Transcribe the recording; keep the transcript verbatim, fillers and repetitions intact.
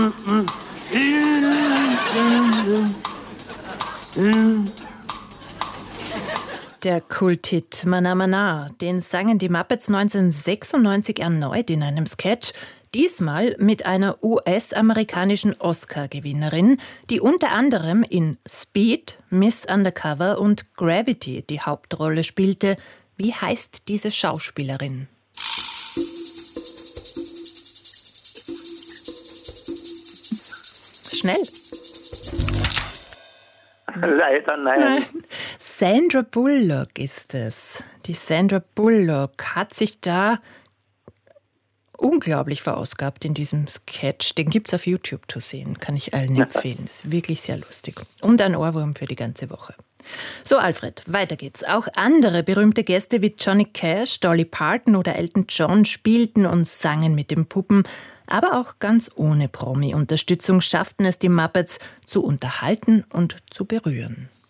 Der Kulthit Mana Mana, den sangen die Muppets neunzehnhundertsechsundneunzig erneut in einem Sketch, diesmal mit einer U S-amerikanischen Oscar-Gewinnerin, die unter anderem in Speed, Miss Undercover und Gravity die Hauptrolle spielte. Wie heißt diese Schauspielerin? Schnell. Leider nein. Nein. Sandra Bullock ist es. Die Sandra Bullock hat sich da unglaublich verausgabt in diesem Sketch. Den gibt es auf YouTube zu sehen, kann ich allen empfehlen. Das ist wirklich sehr lustig. Und ein Ohrwurm für die ganze Woche. So, Alfred, weiter geht's. Auch andere berühmte Gäste wie Johnny Cash, Dolly Parton oder Elton John spielten und sangen mit den Puppen. Aber auch ganz ohne Promi-Unterstützung schafften es die Muppets zu unterhalten und zu berühren.